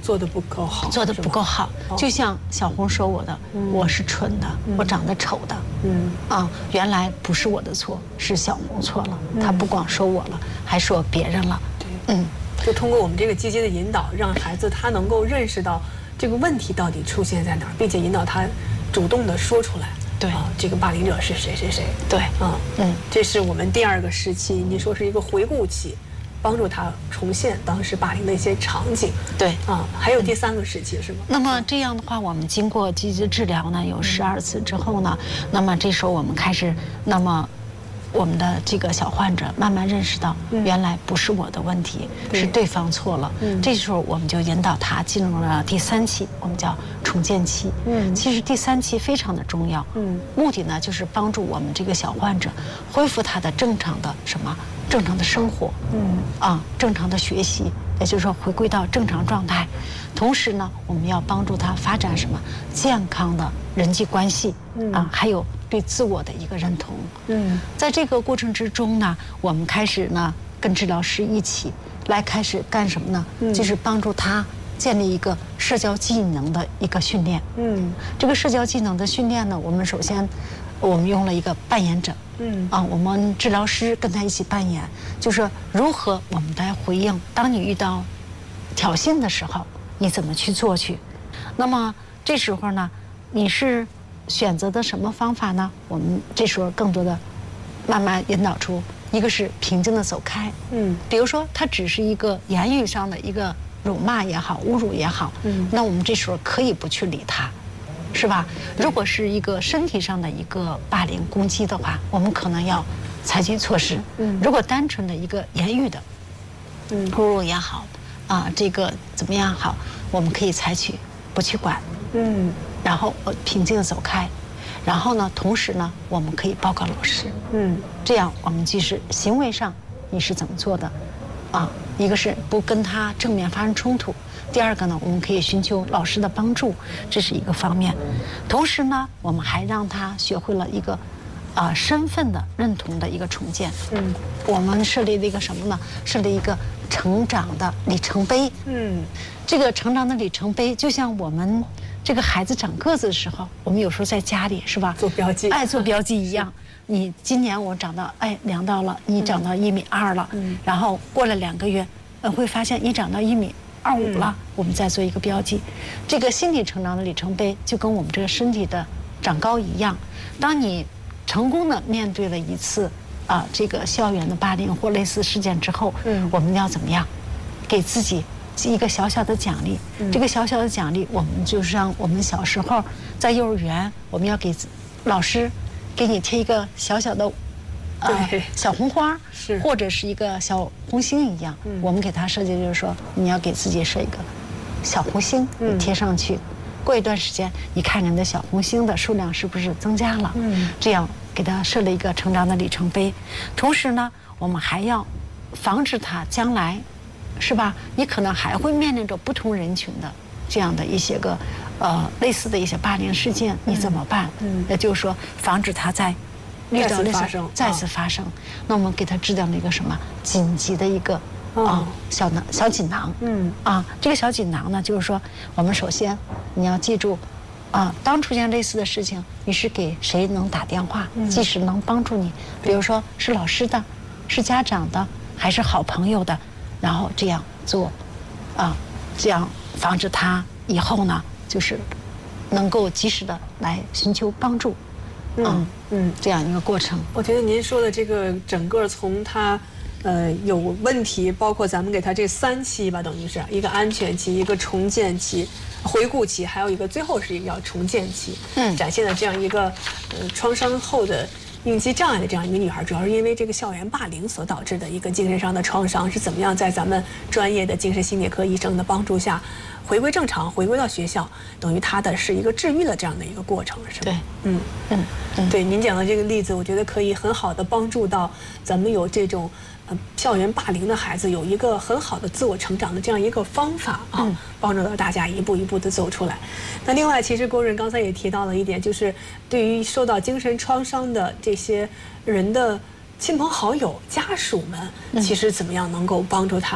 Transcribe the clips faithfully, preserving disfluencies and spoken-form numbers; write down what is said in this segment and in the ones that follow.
做的不够好， 做的不够好。就像小红说我的，我是蠢的，我长得丑的，嗯啊，原来不是我的错，是小红错了，她不光说我了，还说别人了。对，嗯， 就通过我们这个积极的引导，让孩子他能够认识到这个问题到底出现在哪儿，并且引导他主动的说出来。 对啊， 这个霸凌者是谁谁谁？ 对， 嗯嗯， 这是我们第二个时期，你说是一个回顾期，帮助他重现当时霸凌的一些场景。 对， 啊，还有第三个时期是吗？ 那么这样的话，我们经过积极治疗呢，有十二次之后呢，那么这时候我们开始，那么我们的这个小患者慢慢认识到，原来不是我的问题，是对方错了。这时候我们就引导他进入了第三期，我们叫重建期。嗯，其实第三期非常的重要。嗯，目的呢就是帮助我们这个小患者恢复他的正常的什么正常的生活。嗯，啊，正常的学习，也就是说回归到正常状态。同时呢，我们要帮助他发展什么健康的人际关系。嗯，啊，还有对自我的一个认同。嗯，在这个过程之中呢，我们开始呢跟治疗师一起来开始干什么呢？嗯，就是帮助他建立一个社交技能的一个训练。嗯，这个社交技能的训练呢，我们首先我们用了一个扮演者。嗯，啊，我们治疗师跟他一起扮演，就是如何我们来回应，当你遇到挑衅的时候，你怎么去做去？那么这时候呢，你是选择的什么方法呢？我们这时候更多的慢慢引导出，一个是平静的走开。嗯，比如说他只是一个言语上的一个辱骂也好，侮辱也好，嗯，那我们这时候可以不去理他。是吧？如果是一个身体上的一个霸凌攻击的话，我们可能要采取措施。嗯，如果单纯的一个言语的，嗯，侮辱也好，啊，这个怎么样好，我们可以采取不去管。嗯，然后我平静的走开，然后呢，同时呢，我们可以报告老师。嗯，这样我们即使行为上你是怎么做的，啊，一个是不跟他正面发生冲突。第二个呢，我们可以寻求老师的帮助，这是一个方面。同时呢，我们还让他学会了一个，啊、呃，身份的认同的一个重建。嗯，我们设立了一个什么呢？设立一个成长的里程碑。嗯，这个成长的里程碑，就像我们这个孩子长个子的时候，我们有时候在家里是吧？ 做标记， 爱做标记一样。你今年我长到哎量到了，你长到一米二了，嗯，然后过了两个月，呃，会发现你长到一米二五了，我们再做一个标记。这个心理成长的里程碑就跟我们这个身体的长高一样。当你成功的面对了一次啊这个校园的霸凌或类似事件之后，嗯，我们要怎么样？给自己一个小小的奖励。嗯、这个小小的奖励，我们就是让我们小时候在幼儿园，我们要给老师给你贴一个小小的。呃，小红花是，或者是一个小红星一样，嗯、我们给它设计就是说，你要给自己设一个小红星，你贴上去，嗯、过一段时间，你看你的小红星的数量是不是增加了？嗯，这样给它设了一个成长的里程碑。同时呢，我们还要防止它将来，是吧？你可能还会面临着不同人群的这样的一些个呃类似的一些霸凌事件，你怎么办？嗯，也就是说，防止它在遇到类似再次发生，那我们给他制定了一个什么紧急的一个啊小囊小锦囊。嗯啊，这个小锦囊呢，就是说我们首先你要记住，啊，当出现类似的事情，你是给谁能打电话，即使能帮助你，比如说是老师的，是家长的，还是好朋友的，然后这样做，啊，这样防止他以后呢，就是能够及时的来寻求帮助。嗯嗯，这样一个过程。 我觉得您说的这个整个从他，呃，有问题，包括咱们给他这三期吧，等于是一个安全期，一个重建期，回顾期，还有一个最后是一个要重建期。嗯，展现了这样一个呃创伤后的应激障碍的这样一个女孩，主要是因为这个校园霸凌所导致的一个精神上的创伤，是怎么样在咱们专业的精神心理科医生的帮助下回归正常，回归到学校，等于他的是一个治愈的这样的一个过程，是吧？ 对， 嗯嗯嗯，对，您讲的这个例子，我觉得可以很好的帮助到咱们有这种呃校园霸凌的孩子有一个很好的自我成长的这样一个方法啊，嗯、帮助到大家一步一步的走出来。那另外，其实郭主任刚才也提到了一点，就是对于受到精神创伤的这些人的亲朋好友、家属们，其实怎么样能够帮助他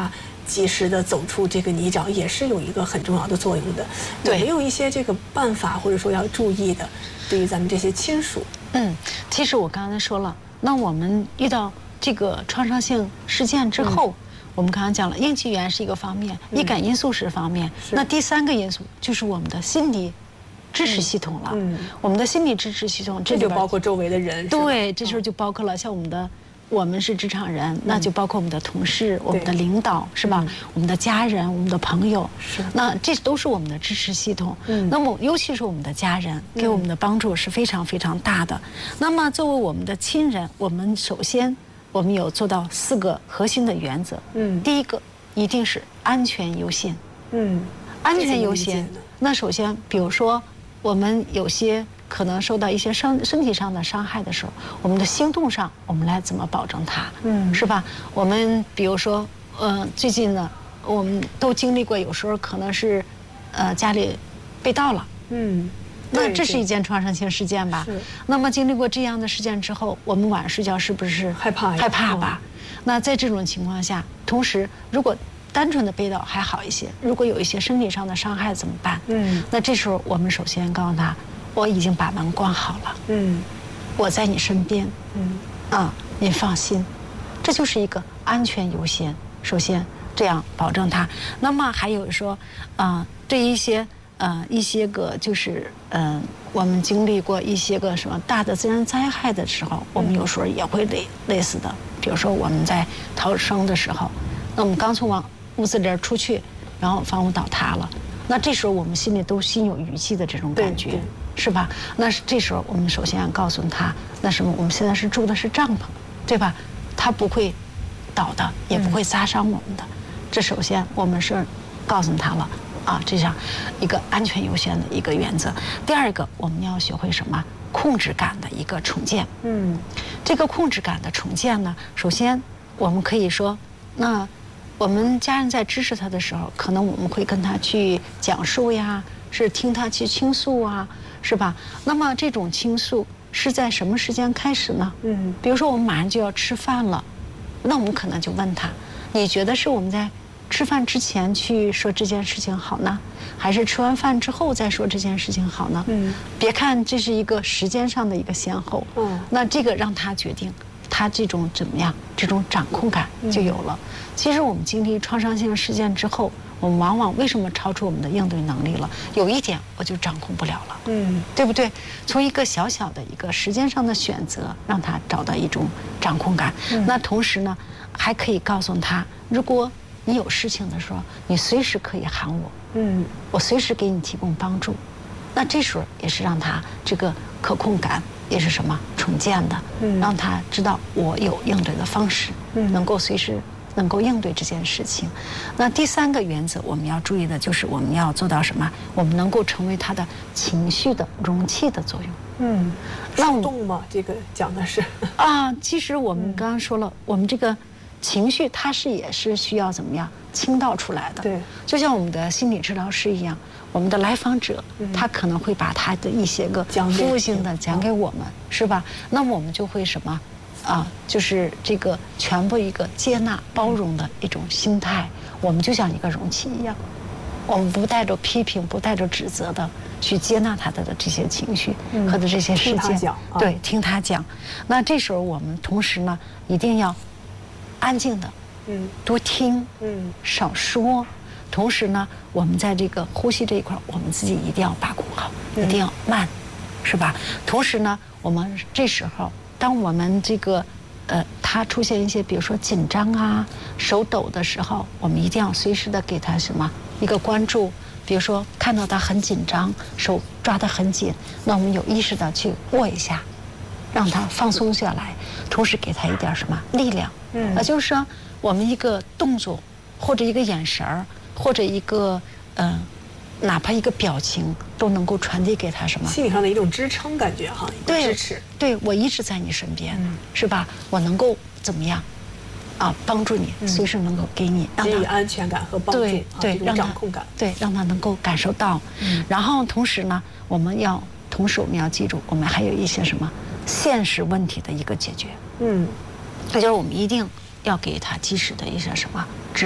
及时的走出这个泥沼，也是有一个很重要的作用的。 对， 有没有一些这个办法或者说要注意的，对于咱们这些亲属？ 嗯，其实我刚才说了，那我们遇到这个创伤性事件之后。嗯，我们刚刚讲了，应激源是一个方面，易感因素是方面，那第三个因素就是我们的心理支持系统了。嗯，我们的心理支持系统， 这就包括周围的人。 对，这时候就包括了像我们的，我们是职场人，那就包括我们的同事、我们的领导，是吧？我们的家人、我们的朋友，是。那这都是我们的支持系统。嗯，那么尤其是我们的家人给我们的帮助是非常非常大的。那么作为我们的亲人，我们首先。我们有做到四个核心的原则。嗯，第一个一定是安全优先。嗯，安全优先。那首先，比如说我们有些可能受到一些伤身体上的伤害的时候，我们的行动上我们来怎么保证它？嗯，是吧？我们比如说，呃，最近呢，我们都经历过，有时候可能是，呃，家里被盗了。嗯。那这是一件创伤性事件吧？那么经历过这样的事件之后，我们晚上睡觉是不是害怕害怕吧？那在这种情况下，同时如果单纯的被盗还好一些，如果有一些身体上的伤害怎么办？嗯，那这时候我们首先告诉他，我已经把门关好了。嗯，我在你身边。嗯，啊，你放心，这就是一个安全优先。首先这样保证他。那么还有说，啊、呃，对一些。呃，一些个就是嗯、呃，我们经历过一些个什么大的自然灾害的时候，我们有时候也会类类似的，比如说我们在逃生的时候，那我们刚从往屋子里出去，然后房屋倒塌了，那这时候我们心里都心有余悸的这种感觉，是吧？那这时候我们首先要告诉他，那什么，我们现在是住的是帐篷，对吧？它不会倒的，也不会砸伤我们的，这首先我们是告诉他了。啊，这样一个安全优先的一个原则。第二个，我们要学会什么？控制感的一个重建。嗯，这个控制感的重建呢，首先我们可以说，那我们家人在支持他的时候，可能我们会跟他去讲述呀，是听他去倾诉啊，是吧？那么这种倾诉是在什么时间开始呢？嗯，比如说我们马上就要吃饭了，那我们可能就问他，你觉得是我们在吃饭之前去说这件事情好呢，还是吃完饭之后再说这件事情好呢？嗯，别看这是一个时间上的一个先后，嗯，那这个让他决定，他这种怎么样，这种掌控感就有了。嗯、其实我们经历创伤性事件之后，我们往往为什么超出我们的应对能力了？有一点我就掌控不了了，嗯，对不对？从一个小小的一个时间上的选择，让他找到一种掌控感。嗯、那同时呢，还可以告诉他，如果你有事情的时候，你随时可以喊我，嗯，我随时给你提供帮助。那这时候也是让他这个可控感也是什么重建的，嗯，让他知道我有应对的方式，嗯，能够随时能够应对这件事情。那第三个原则我们要注意的就是我们要做到什么？我们能够成为他的情绪的容器的作用。嗯， 树洞嘛，这个讲的是啊，其实我们刚刚说了，我们这个。情绪它是也是需要怎么样倾倒出来的，对，就像我们的心理治疗师一样，我们的来访者、嗯、他可能会把他的一些个服务性的讲给我们，是吧？那么我们就会什么啊，就是这个全部一个接纳包容的一种心态，我们就像一个容器一样，我们不带着批评，不带着指责的去接纳他的这些情绪和的这些事件， 嗯啊、 对，听他讲。那这时候我们同时呢，一定要安静的，嗯，多听，嗯，少说。同时呢，我们在这个呼吸这一块，我们自己一定要把控好，嗯、一定要慢，是吧？同时呢，我们这时候，当我们这个，呃，他出现一些，比如说紧张啊、手抖的时候，我们一定要随时的给他什么一个关注。比如说看到他很紧张，手抓得很紧，那我们有意识的去握一下，让他放松下来，同时给他一点什么力量。嗯，也就是说，我们一个动作，或者一个眼神儿，或者一个嗯、呃，哪怕一个表情，都能够传递给他什么心理上的一种支撑感觉哈，一个支持。 对，我一直在你身边，嗯、是吧？我能够怎么样啊？帮助你，随时能够给你给予安全感和帮助， 对对， 让掌控感， 对，让他能够感受到。嗯，然后同时呢，我们要同时我们要记住，我们还有一些什么现实问题的一个解决。嗯。那就是我们一定要给他及时的一些什么指导，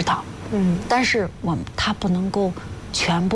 嗯，但是我们他不能够全部。